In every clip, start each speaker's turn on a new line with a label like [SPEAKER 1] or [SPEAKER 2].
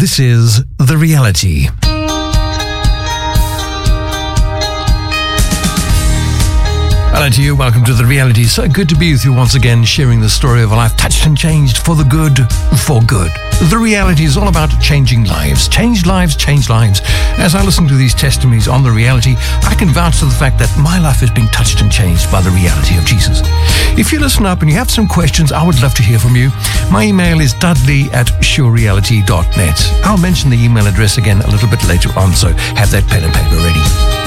[SPEAKER 1] This is The Reality. Hello to you, welcome to The Reality. So good to be with you once again, sharing the story of a life touched and changed for the good, for good. The Reality is all about changing lives. Changed lives, change lives. As I listen to these testimonies on The Reality, I can vouch to the fact that my life has been touched and changed by the reality of Jesus. If you listen up and you have some questions, I would love to hear from you. My email is dudley@surereality.net. I'll mention the email address again a little bit later on, so have that pen and paper ready.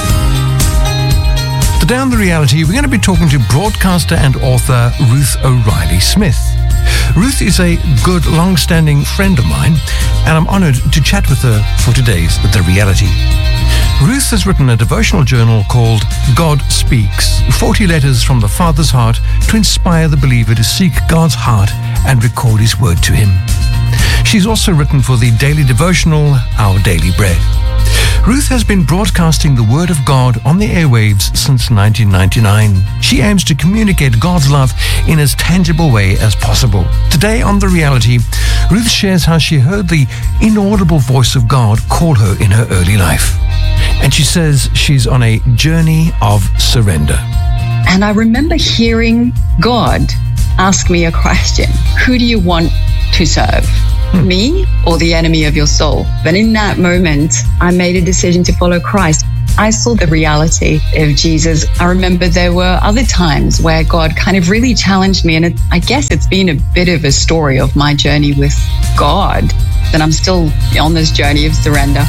[SPEAKER 1] Today on The Reality, we're going to be talking to broadcaster and author Ruth O'Reilly Smith. Ruth is a good, long-standing friend of mine, and I'm honored to chat with her for today's The Reality. Ruth has written a devotional journal called God Speaks, 40 letters from the Father's heart to inspire the believer to seek God's heart and record His word to him. She's also written for the daily devotional, Our Daily Bread. Ruth has been broadcasting the Word of God on the airwaves since 1999. She aims to communicate God's love in as tangible way as possible. Today on The Reality, Ruth shares how she heard the inaudible voice of God call her in her early life. And she says she's on a journey of surrender.
[SPEAKER 2] And I remember hearing God ask me a question. Who do you want to serve? Me or the enemy of your soul? And in that moment, I made a decision to follow Christ. I saw the reality of Jesus. I remember there were other times where God kind of really challenged me. And I guess it's been a bit of a story of my journey with God. And I'm still on this journey of surrender.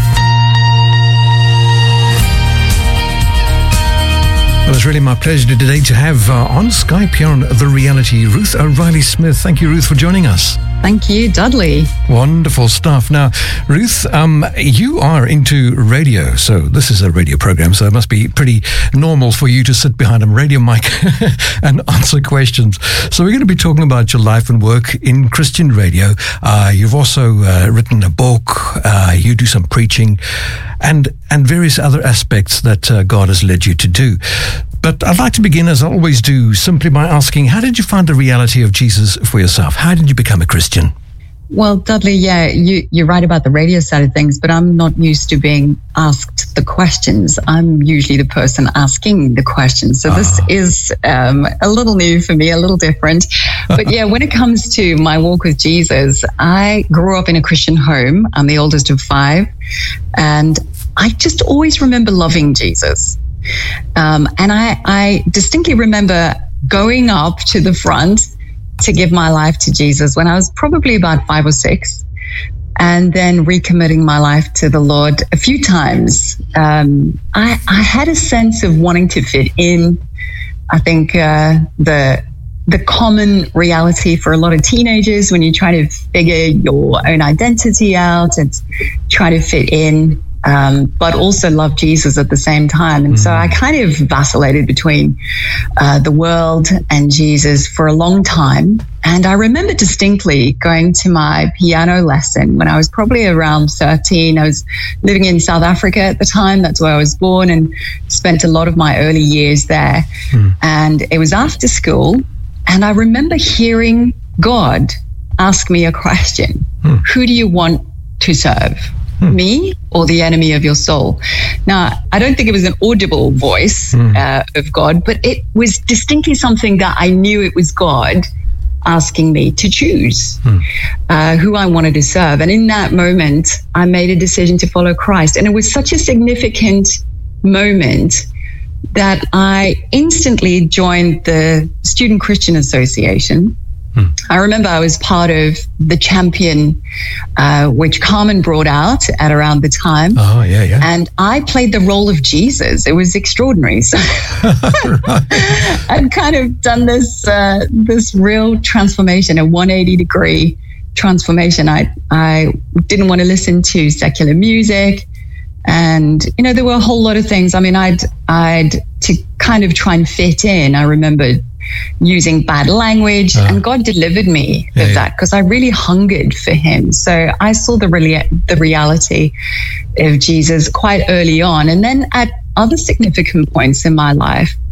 [SPEAKER 1] Well, it's really my pleasure today to have on Skype here on The Reality, Ruth O'Reilly Smith. Thank you, Ruth, for joining us.
[SPEAKER 2] Thank you, Dudley.
[SPEAKER 1] Wonderful stuff. Now, Ruth, you are into radio, so this is a radio program, so it must be pretty normal for you to sit behind a radio mic and answer questions. So we're going to be talking about your life and work in Christian radio. You've also written a book. You do some preaching and various other aspects that God has led you to do. But I'd like to begin, as I always do, simply by asking, how did you find the reality of Jesus for yourself? How did you become a Christian?
[SPEAKER 2] Well, Dudley, yeah, you're right about the radio side of things, but I'm not used to being asked the questions. I'm usually the person asking the questions. So this is a little new for me, a little different. But yeah, when it comes to my walk with Jesus, I grew up in a Christian home. I'm the oldest of 5. And I just always remember loving Jesus. And I distinctly remember going up to the front to give my life to Jesus when I was probably about 5 or 6, and then recommitting my life to the Lord a few times. I had a sense of wanting to fit in. I think the common reality for a lot of teenagers when you try to figure your own identity out and try to fit in, but also love Jesus at the same time. And so I kind of vacillated between the world and Jesus for a long time. And I remember distinctly going to my piano lesson when I was probably around 13. I was living in South Africa at the time. That's where I was born, and spent a lot of my early years there. And it was after school. And I remember hearing God ask me a question. Who do you want to serve? Me or the enemy of your soul? Now, I don't think it was an audible voice of God, but it was distinctly something that I knew it was God asking me to choose who I wanted to serve. And in that moment, I made a decision to follow Christ. And it was such a significant moment that I instantly joined the Student Christian Association. I remember I was part of the Champion, which Carmen brought out at around the time.
[SPEAKER 1] Oh, yeah.
[SPEAKER 2] And I played the role of Jesus. It was extraordinary. So I'd kind of done this real transformation, a 180-degree transformation. I didn't want to listen to secular music. And, there were a whole lot of things. I mean, I'd to kind of try and fit in, I remember using bad language, and God delivered me of that because I really hungered for Him. So I saw the reality of Jesus quite early on. And then at other significant points in my life,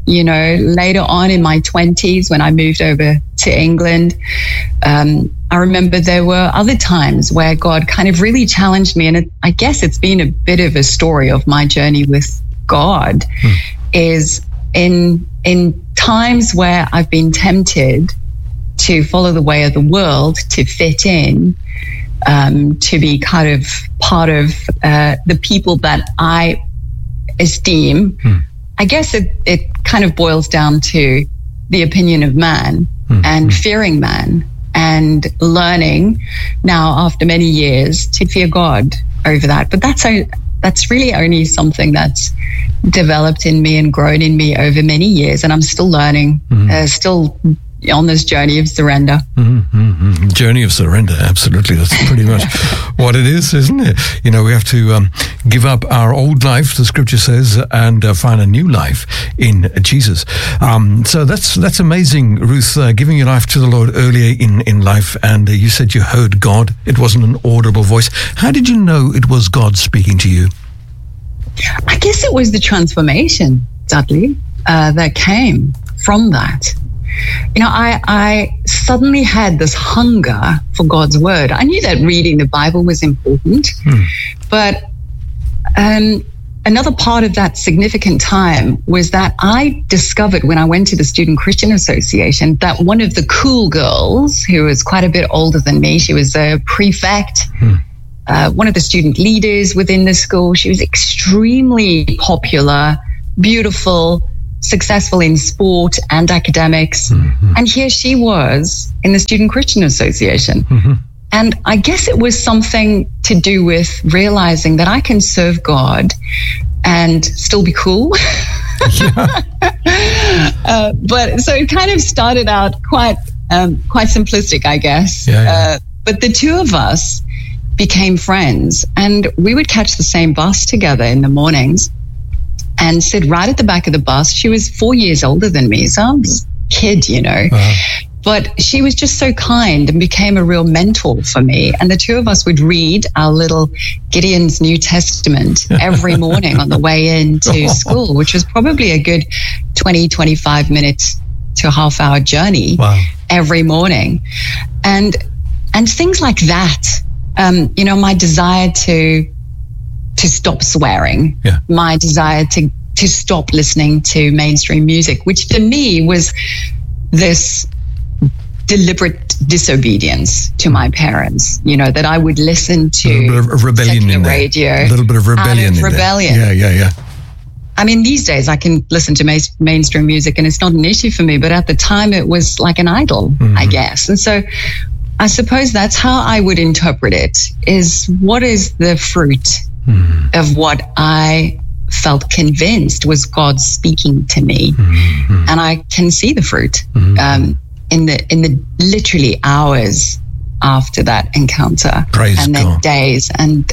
[SPEAKER 2] later on in my 20s when I moved over to England, I remember there were other times where God kind of really challenged me. And I guess it's been a bit of a story of my journey with God, is in times where I've been tempted to follow the way of the world, to fit in, to be kind of part of the people that I esteem. I guess it kind of boils down to the opinion of man and fearing man, and learning now after many years to fear God over that. But that's really only something that's developed in me and grown in me over many years, and I'm still learning, still on this journey of surrender.
[SPEAKER 1] Journey of surrender, absolutely. That's pretty much what it is, isn't it? We have to give up our old life, the scripture says, and find a new life in Jesus. So that's amazing, Ruth, giving your life to the Lord earlier in life, and you said you heard God. It wasn't an audible voice. How did you know it was God speaking to you?
[SPEAKER 2] I guess it was the transformation, Dudley, that came from that. I suddenly had this hunger for God's word. I knew that reading the Bible was important, but another part of that significant time was that I discovered when I went to the Student Christian Association that one of the cool girls, who was quite a bit older than me, she was a prefect, one of the student leaders within the school. She was extremely popular, beautiful, successful in sport and academics. And here she was in the Student Christian Association. And I guess it was something to do with realizing that I can serve God and still be cool. But so it kind of started out quite simplistic, I guess. But the two of us became friends, and we would catch the same bus together in the mornings and sit right at the back of the bus. She was 4 years older than me, so I was a kid, But she was just so kind and became a real mentor for me. And the two of us would read our little Gideon's New Testament every morning on the way into school, which was probably a good 20, 25 minutes to a half hour journey every morning. And things like that, my desire to stop swearing, my desire to stop listening to mainstream music, which for me was this deliberate disobedience to my parents, that I would listen to
[SPEAKER 1] a little bit of rebellion in
[SPEAKER 2] radio.
[SPEAKER 1] A little bit of rebellion. Yeah.
[SPEAKER 2] I mean, these days I can listen to mainstream music and it's not an issue for me, but at the time it was like an idol, I guess. And so I suppose that's how I would interpret it, is what is the fruit of what I felt convinced was God speaking to me. And I can see the fruit in the literally hours after that encounter.
[SPEAKER 1] Praise
[SPEAKER 2] and then
[SPEAKER 1] God.
[SPEAKER 2] Days, and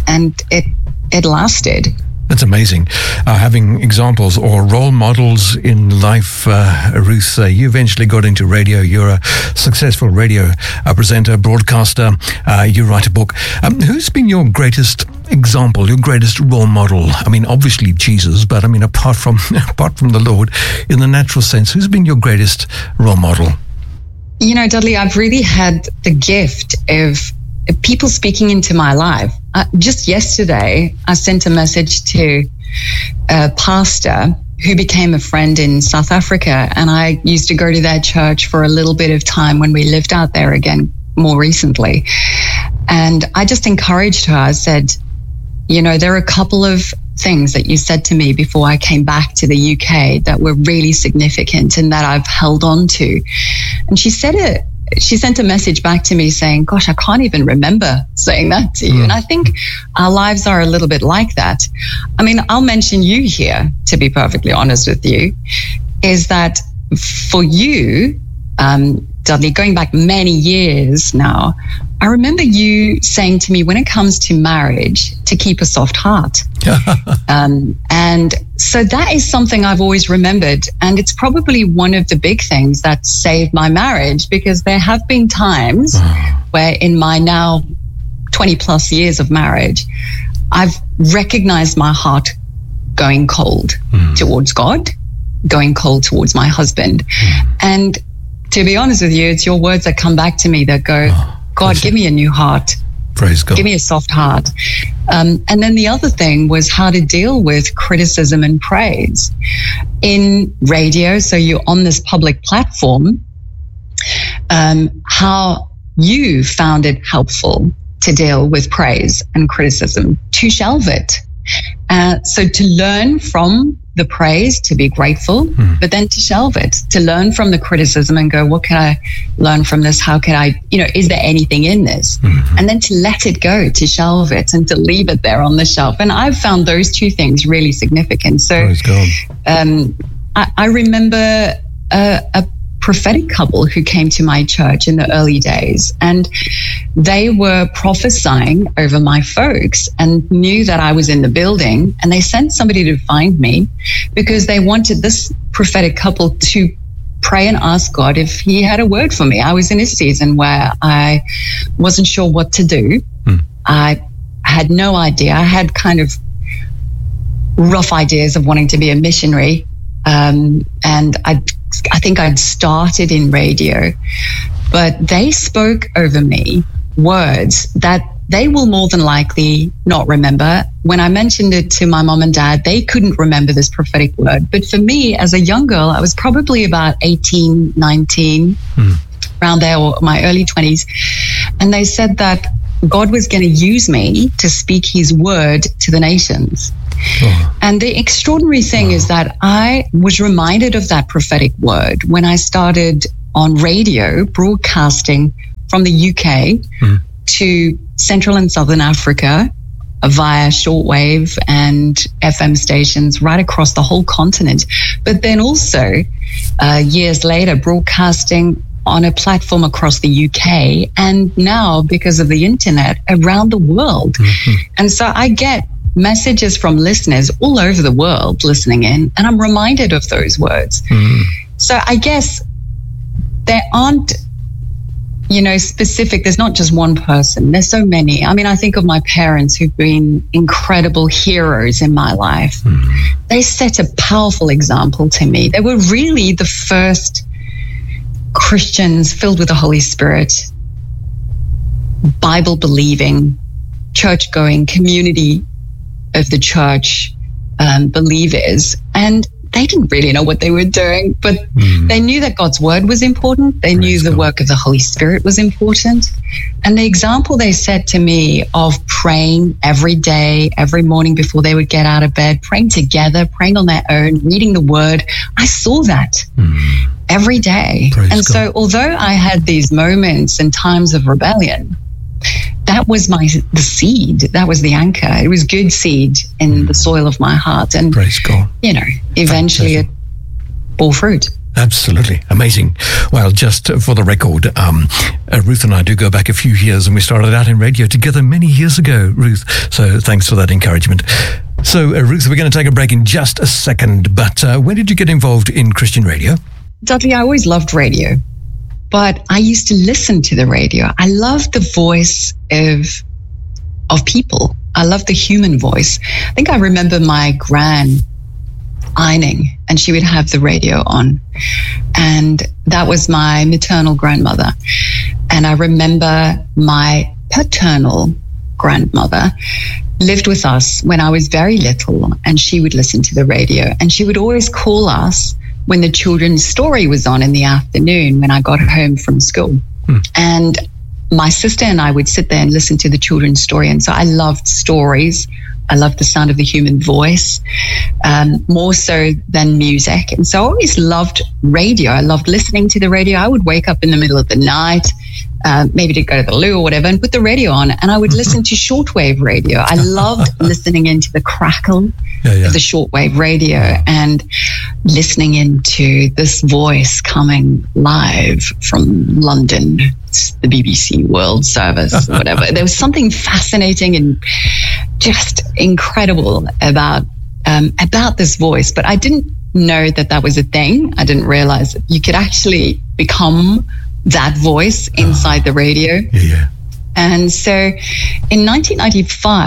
[SPEAKER 2] it lasted.
[SPEAKER 1] That's amazing. Having examples or role models in life, Ruth, you eventually got into radio. You're a successful radio presenter, broadcaster. You write a book. Who's been your greatest example, your greatest role model? I mean, obviously Jesus, but I mean, apart from the Lord, in the natural sense, who's been your greatest role model?
[SPEAKER 2] Dudley, I've really had the gift of people speaking into my life. Just yesterday, I sent a message to a pastor who became a friend in South Africa, and I used to go to their church for a little bit of time when we lived out there again more recently. And I just encouraged her. I said, there are a couple of things that you said to me before I came back to the UK that were really significant and that I've held on to. And she sent a message back to me saying, gosh, I can't even remember saying that to you. And I think our lives are a little bit like that. I mean, I'll mention you here, to be perfectly honest with you, is that for you, Dudley, going back many years now, I remember you saying to me, when it comes to marriage, to keep a soft heart. And so that is something I've always remembered. And it's probably one of the big things that saved my marriage, because there have been times where in my now 20 plus years of marriage, I've recognized my heart going cold towards God. going cold towards my husband. And to be honest with you, it's your words that come back to me that go, God, give me a new heart.
[SPEAKER 1] Praise God.
[SPEAKER 2] Give me a soft heart. And then the other thing was how to deal with criticism and praise. In radio, so you're on this public platform, how you found it helpful to deal with praise and criticism, to shelve it. So to learn from the praise, to be grateful, but then to shelve it, to learn from the criticism and go, what can I learn from this? How can I, is there anything in this? And then to let it go, to shelve it and to leave it there on the shelf. And I've found those two things really significant. So I remember a prophetic couple who came to my church in the early days, and they were prophesying over my folks and knew that I was in the building, and they sent somebody to find me because they wanted this prophetic couple to pray and ask God if he had a word for me. I was in a season where I wasn't sure what to do. I had no idea. I had kind of rough ideas of wanting to be a missionary, and I think I'd started in radio, but they spoke over me words that they will more than likely not remember. When I mentioned it to my mom and dad, they couldn't remember this prophetic word. But for me, as a young girl, I was probably about 18, 19, around there, or my early 20s. And they said that God was going to use me to speak his word to the nations. And the extraordinary thing is that I was reminded of that prophetic word when I started on radio broadcasting from the UK to Central and Southern Africa via shortwave and FM stations right across the whole continent. But then also years later broadcasting on a platform across the UK, and now because of the internet around the world. And so I get messages from listeners all over the world listening in, and I'm reminded of those words. So I guess there aren't, specific, there's not just one person, there's so many. I mean, I think of my parents who've been incredible heroes in my life. They set a powerful example to me. They were really the first Christians filled with the Holy Spirit, Bible believing, church going community of the church believers, and they didn't really know what they were doing, but they knew that God's word was important. They knew the work of the Holy Spirit was important. And the example they set to me of praying every day, every morning before they would get out of bed, praying together, praying on their own, reading the word, I saw that every day. And so although I had these moments and times of rebellion, that was the seed. That was the anchor. It was good seed in the soil of my heart. And,
[SPEAKER 1] praise God.
[SPEAKER 2] Eventually it bore fruit.
[SPEAKER 1] Absolutely. Amazing. Well, just for the record, Ruth and I do go back a few years, and we started out in radio together many years ago, Ruth. So thanks for that encouragement. So, Ruth, we're going to take a break in just a second. But when did you get involved in Christian radio?
[SPEAKER 2] Dudley, I always loved radio. But I used to listen to the radio. I loved the voice of people. I loved the human voice. I think I remember my gran ironing, and she would have the radio on. And that was my maternal grandmother. And I remember my paternal grandmother lived with us when I was very little, and she would listen to the radio. And she would always call us when the children's story was on in the afternoon when I got home from school. And my sister and I would sit there and listen to the children's story. And so I loved stories. I loved the sound of the human voice, more so than music. And so I always loved radio. I loved listening to the radio. I would wake up in the middle of the night, maybe to go to the loo or whatever, and put the radio on, and I would listen to shortwave radio. I loved listening into the crackle of the shortwave radio and listening into this voice coming live from London, the BBC World Service, or whatever. There was something fascinating and just incredible about this voice, but I didn't know that was a thing. I didn't realize that you could actually become that voice inside the radio. And so in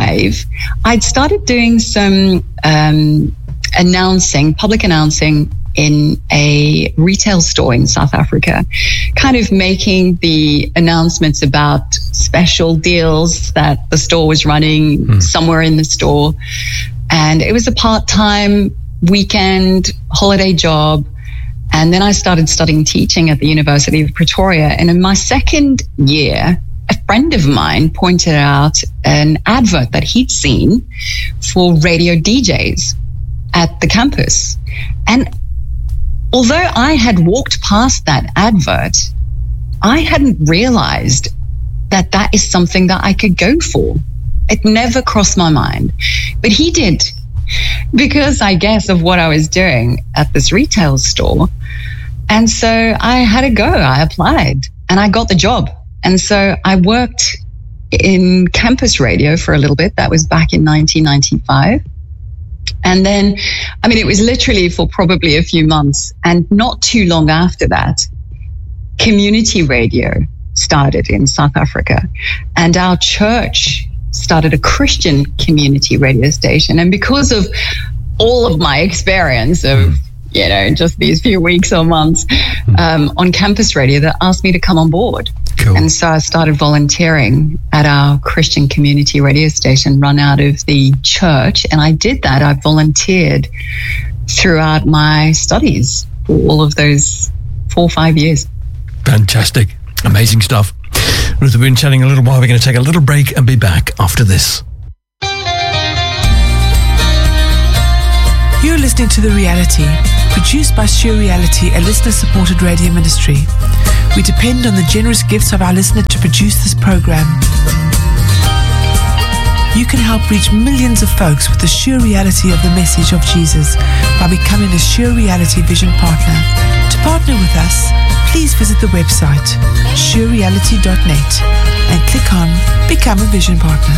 [SPEAKER 2] 1995, I'd started doing some public announcing in a retail store in South Africa, kind of making the announcements about special deals that the store was running somewhere in the store. And it was a part-time weekend holiday job. And then I started studying teaching at the University of Pretoria. And in my second year, a friend of mine pointed out an advert that he'd seen for radio DJs at the campus. And although I had walked past that advert, I hadn't realized that that is something that I could go for. It never crossed my mind. But he did, because I guess of what I was doing at this retail store. And so I had a go. I applied and I got the job. And so I worked in campus radio for a little bit. That was back in 1995. And then, I mean, it was literally for probably a few months. And not too long after that, community radio started in South Africa. And our church started a Christian community radio station. And because of all of my experience of, you know, just these few weeks or months on campus radio, that asked me to come on board.
[SPEAKER 1] Cool.
[SPEAKER 2] And so I started volunteering at our Christian community radio station run out of the church. And I did that. I volunteered throughout my studies for all of those 4 or 5 years.
[SPEAKER 1] Fantastic. Amazing stuff. Ruth, we've been chatting a little while. We're going to take a little break and be back after this.
[SPEAKER 3] You're listening to The Reality, produced by Sure Reality, a listener-supported radio ministry. We depend on the generous gifts of our listeners to produce this program. You can help reach millions of folks with the sure reality of the message of Jesus by becoming a Sure Reality Vision Partner. To partner with us, please visit the website surereality.net and click on Become a Vision Partner.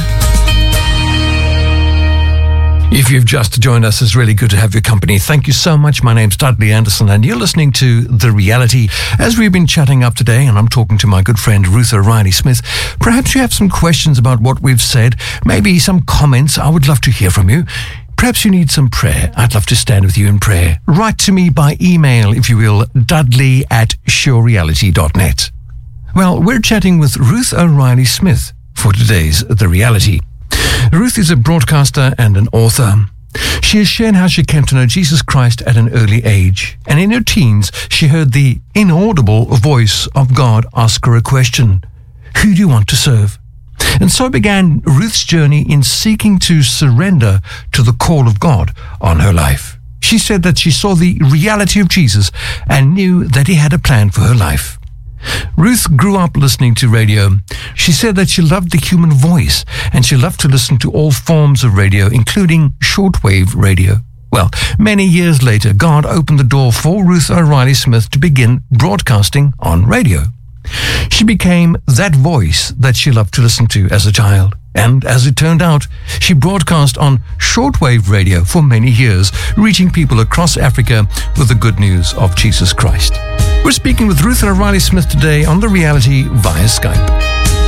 [SPEAKER 1] If you've just joined us, it's really good to have your company. Thank you so much. My name's Dudley Anderson, and you're listening to The Reality. As we've been chatting up today, and I'm talking to my good friend Ruth O'Reilly Smith, perhaps you have some questions about what we've said, maybe some comments. I would love to hear from you. Perhaps you need some prayer. I'd love to stand with you in prayer. Write to me by email, if you will, dudley@surereality.net. Well, we're chatting with Ruth O'Reilly Smith for today's The Reality. Ruth is a broadcaster and an author. She has shared how she came to know Jesus Christ at an early age. And in her teens, she heard the inaudible voice of God ask her a question. Who do you want to serve? And so began Ruth's journey in seeking to surrender to the call of God on her life. She said that she saw the reality of Jesus and knew that he had a plan for her life. Ruth grew up listening to radio. She said that she loved the human voice and she loved to listen to all forms of radio, including shortwave radio. Well, many years later, God opened the door for Ruth O'Reilly Smith to begin broadcasting on radio. She became that voice that she loved to listen to as a child. And as it turned out, she broadcast on shortwave radio for many years, reaching people across Africa with the good news of Jesus Christ. We're speaking with Ruth O'Reilly Smith today on The Reality via Skype.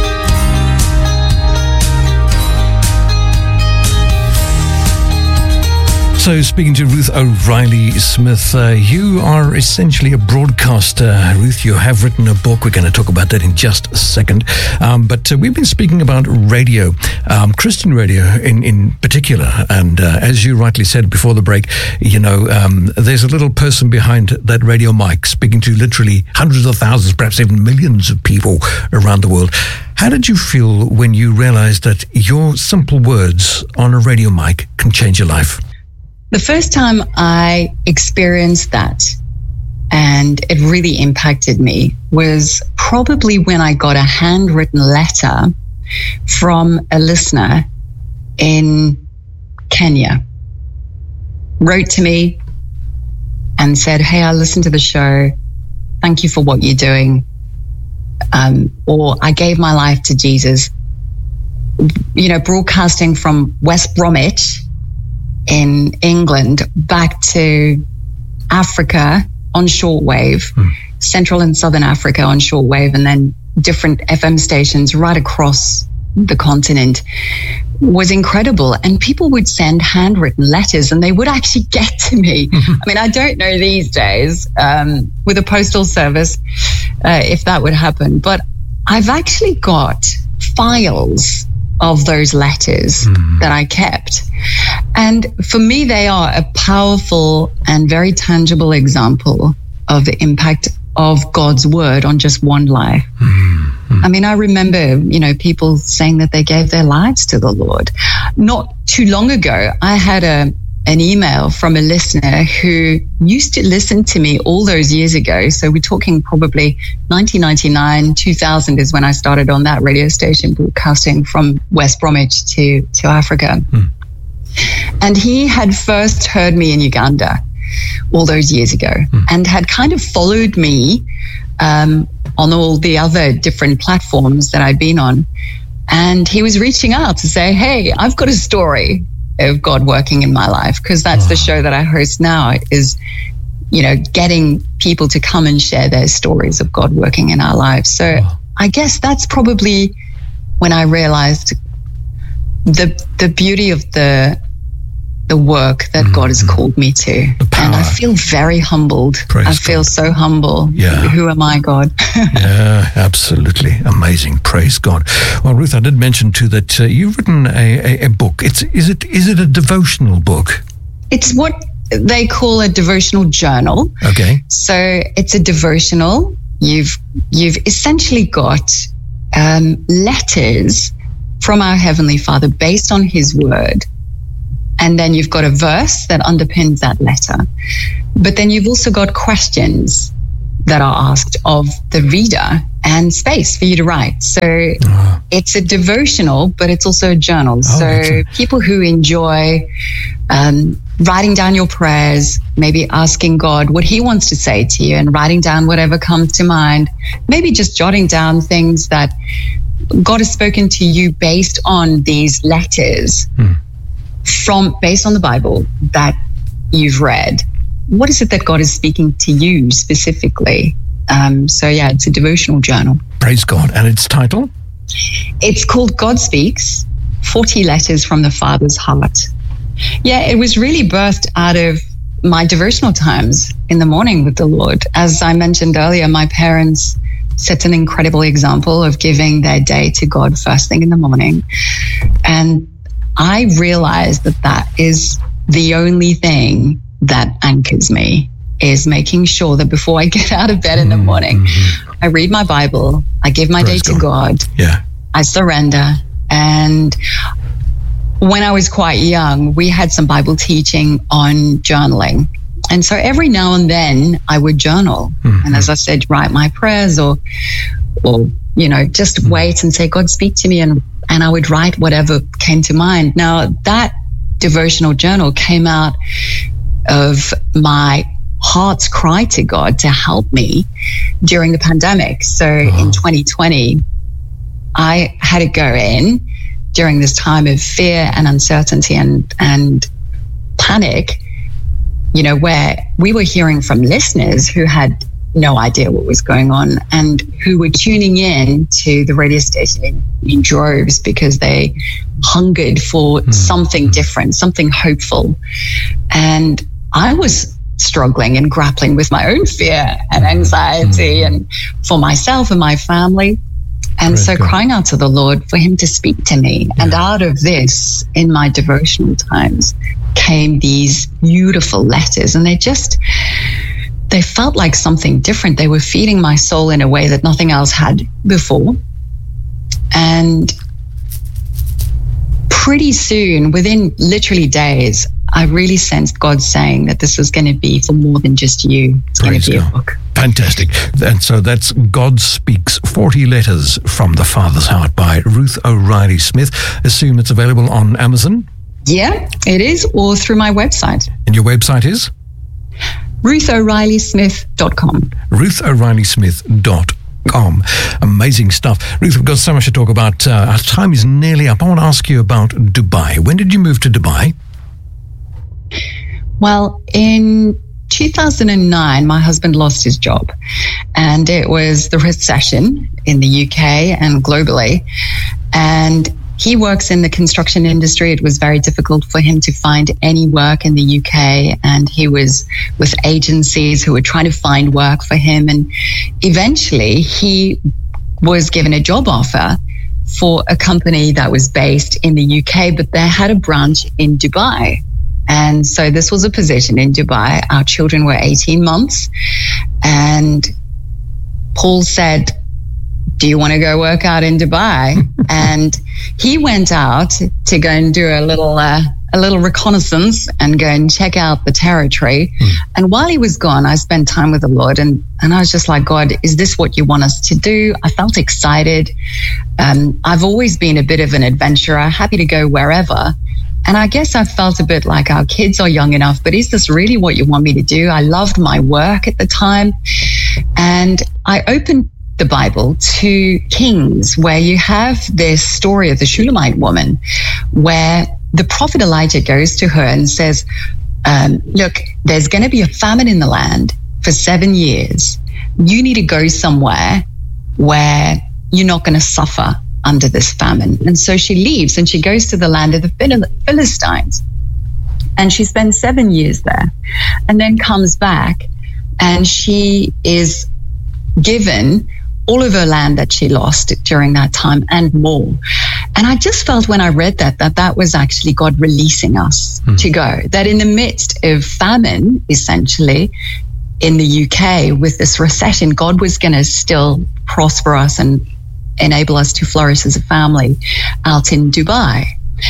[SPEAKER 1] So speaking to Ruth O'Reilly Smith, you are essentially a broadcaster. Ruth, you have written a book. We're going to talk about that in just a second. But we've been speaking about radio, Christian radio in particular. And as you rightly said before the break, you know, there's a little person behind that radio mic speaking to literally hundreds of thousands, perhaps even millions of people around the world. How did you feel when you realized that your simple words on a radio mic can change your life?
[SPEAKER 2] The first time I experienced that, and it really impacted me, was probably when I got a handwritten letter from a listener in Kenya. Wrote to me and said, "Hey, I listened to the show. Thank you for what you're doing." Or I gave my life to Jesus. You know, broadcasting from West Bromwich in England back to Africa on shortwave, Central and Southern Africa on shortwave, and then different FM stations right across the continent was incredible. And people would send handwritten letters and they would actually get to me. I mean, I don't know these days with a postal service if that would happen, but I've actually got files of those letters that I kept. And for me, they are a powerful and very tangible example of the impact of God's word on just one life. I mean, I remember, people saying that they gave their lives to the Lord. Not too long ago, I had an email from a listener who used to listen to me all those years ago. So we're talking probably 1999, 2000 is when I started on that radio station broadcasting from West Bromwich to Africa. And he had first heard me in Uganda all those years ago and had kind of followed me on all the other different platforms that I'd been on. And he was reaching out to say, hey, I've got a story of God working in my life, because that's the show that I host now is, getting people to come and share their stories of God working in our lives. So I guess that's probably when I realized the beauty of the work that God has called me to. And I feel very humbled. I feel so humble.
[SPEAKER 1] Yeah.
[SPEAKER 2] Who am I, God?
[SPEAKER 1] Yeah, absolutely. Amazing. Praise God. Well, Ruth, I did mention too that you've written a book. Is it a devotional book?
[SPEAKER 2] It's what they call a devotional journal.
[SPEAKER 1] Okay.
[SPEAKER 2] So it's a devotional. You've essentially got letters from our Heavenly Father based on His word. And then you've got a verse that underpins that letter. But then you've also got questions that are asked of the reader and space for you to write. So it's a devotional, but it's also a journal. So people who enjoy writing down your prayers, maybe asking God what He wants to say to you and writing down whatever comes to mind, maybe just jotting down things that God has spoken to you based on these letters. Based on the Bible that you've read. What is it that God is speaking to you specifically? It's a devotional journal.
[SPEAKER 1] Praise God. And its title?
[SPEAKER 2] It's called God Speaks, 40 Letters from the Father's Heart. Yeah, it was really birthed out of my devotional times in the morning with the Lord. As I mentioned earlier, my parents set an incredible example of giving their day to God first thing in the morning. And I realized that is the only thing that anchors me, is making sure that before I get out of bed in the morning, I read my Bible, I give my day to God, I surrender. And when I was quite young, we had some Bible teaching on journaling. And so every now and then I would journal. And as I said, write my prayers or just wait and say, God, speak to me. And I would write whatever came to mind. Now, that devotional journal came out of my heart's cry to God to help me during the pandemic. So in 2020, I had to go in during this time of fear and uncertainty and panic, where we were hearing from listeners who had no idea what was going on and who were tuning in to the radio station in droves because they hungered for something different, something hopeful. And I was struggling and grappling with my own fear and anxiety and for myself and my family. And so crying out to the Lord for Him to speak to me. And out of this, in my devotional times, came these beautiful letters. And they felt like something different. They were feeding my soul in a way that nothing else had before. And pretty soon, within literally days, I really sensed God saying that this is going to be for more than just you. It's going to be a book.
[SPEAKER 1] Fantastic. And so that's God Speaks, 40 Letters from the Father's Heart by Ruth O'Reilly Smith. Assume it's available on Amazon?
[SPEAKER 2] Yeah, it is, or through my website.
[SPEAKER 1] And your website is?
[SPEAKER 2] RuthO'ReillySmith.com.
[SPEAKER 1] RuthO'ReillySmith.com. Amazing stuff. Ruth, we've got so much to talk about. Our time is nearly up. I want to ask you about Dubai. When did you move to Dubai?
[SPEAKER 2] Well, in 2009, my husband lost his job, and it was the recession in the UK and globally. And he works in the construction industry. It was very difficult for him to find any work in the UK, and he was with agencies who were trying to find work for him. And eventually he was given a job offer for a company that was based in the UK, but they had a branch in Dubai. And so this was a position in Dubai. Our children were 18 months, and Paul said, do you want to go work out in Dubai? And he went out to go and do a little reconnaissance and go and check out the territory. And while he was gone, I spent time with the Lord, and I was just like, God, is this what you want us to do? I felt excited. I've always been a bit of an adventurer, happy to go wherever. And I guess I felt a bit like our kids are young enough, but is this really what you want me to do? I loved my work at the time. And I opened the Bible to Kings, where you have this story of the Shulamite woman, where the prophet Elijah goes to her and says, look, there's going to be a famine in the land for 7 years. You need to go somewhere where you're not going to suffer under this famine. And so she leaves and she goes to the land of the Philistines. And she spends 7 years there and then comes back, and she is given all of her land that she lost during that time and more. And I just felt when I read that was actually God releasing us to go. That in the midst of famine, essentially, in the UK with this recession, God was going to still prosper us and enable us to flourish as a family out in Dubai.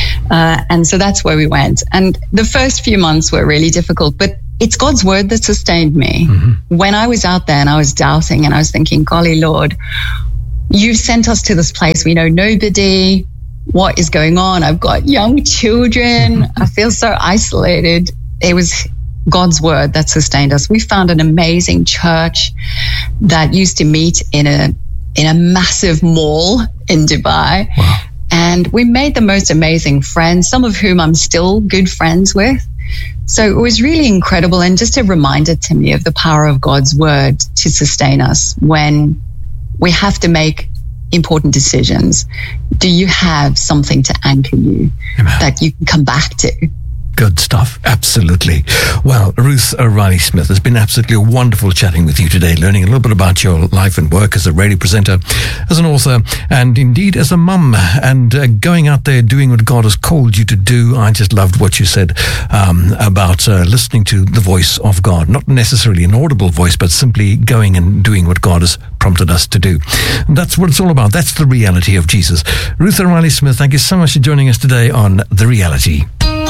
[SPEAKER 2] And so that's where we went. And the first few months were really difficult, but it's God's word that sustained me. When I was out there and I was doubting and I was thinking, golly, Lord, you've sent us to this place. We know nobody. What is going on? I've got young children. I feel so isolated. It was God's word that sustained us. We found an amazing church that used to meet in a massive mall in Dubai.
[SPEAKER 1] Wow.
[SPEAKER 2] And we made the most amazing friends, some of whom I'm still good friends with. So it was really incredible, and just a reminder to me of the power of God's word to sustain us when we have to make important decisions. Do you have something to anchor you that you can come back to?
[SPEAKER 1] Good stuff. Absolutely. Well, Ruth O'Reilly Smith, it's been absolutely wonderful chatting with you today, learning a little bit about your life and work as a radio presenter, as an author, and indeed as a mum, and going out there doing what God has called you to do. I just loved what you said about listening to the voice of God, not necessarily an audible voice, but simply going and doing what God has prompted us to do. And that's what it's all about. That's the reality of Jesus. Ruth O'Reilly Smith, thank you so much for joining us today on The Reality.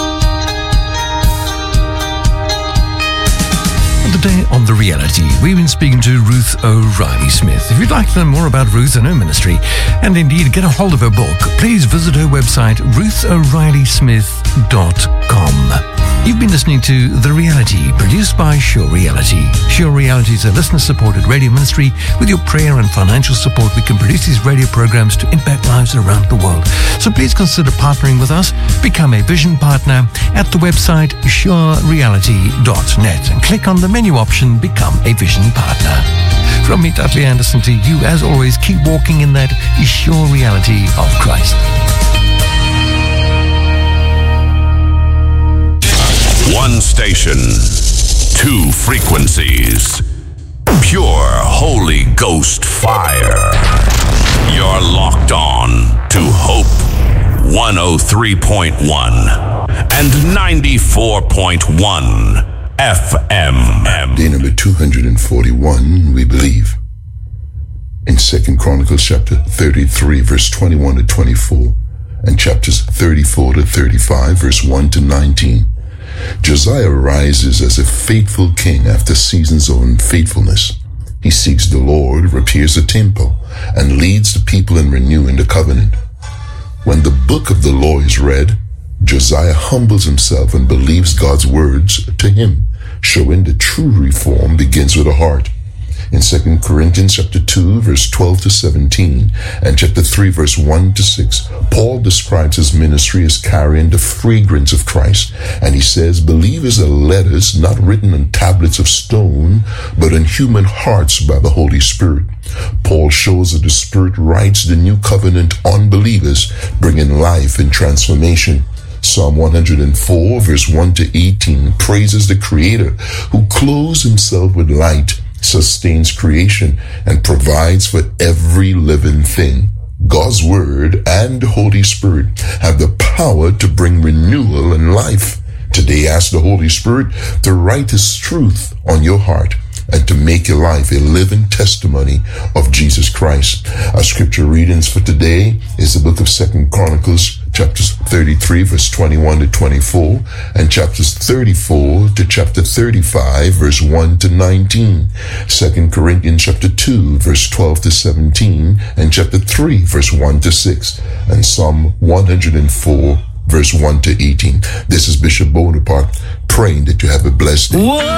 [SPEAKER 1] Today on The Reality, we've been speaking to Ruth O'Reilly Smith. If you'd like to learn more about Ruth and her ministry, and indeed get a hold of her book, please visit her website, ruthoreillysmith.com. You've been listening to The Reality, produced by Sure Reality. Sure Reality is a listener-supported radio ministry. With your prayer and financial support, we can produce these radio programs to impact lives around the world. So please consider partnering with us. Become a vision partner at the website surereality.net and click on the menu option, Become a Vision Partner. From me, Dudley Anderson, to you, as always, keep walking in that sure reality of Christ.
[SPEAKER 4] One station, two frequencies, pure Holy Ghost fire. You're locked on to Hope 103.1 and 94.1 FM.
[SPEAKER 5] Day number 241, we believe. In 2 Chronicles chapter 33, verse 21 to 24, and chapters 34 to 35, verse 1 to 19, Josiah rises as a faithful king after seasons of unfaithfulness. He seeks the Lord, repairs the temple, and leads the people in renewing the covenant. When the book of the law is read, Josiah humbles himself and believes God's words to him, showing that true reform begins with the heart. In 2 Corinthians chapter 2, verse 12 to 17, and chapter 3, verse 1 to 6, Paul describes his ministry as carrying the fragrance of Christ. And he says, believers are letters not written on tablets of stone, but on human hearts by the Holy Spirit. Paul shows that the Spirit writes the new covenant on believers, bringing life and transformation. Psalm 104, verse 1 to 18, praises the Creator who clothes himself with light, sustains creation, and provides for every living thing. God's Word and the Holy Spirit have the power to bring renewal and life. Today, ask the Holy Spirit to write His truth on your heart and to make your life a living testimony of Jesus Christ. Our scripture readings for today is the book of 2 Chronicles, chapters 33, verse 21 to 24, and chapters 34 to chapter 35, verse 1 to 19. 2 Corinthians chapter 2, verse 12 to 17, and chapter 3, verse 1 to 6, and Psalm 104, verse 1 to 18. This is Bishop Bonaparte, praying that you have a blessed day.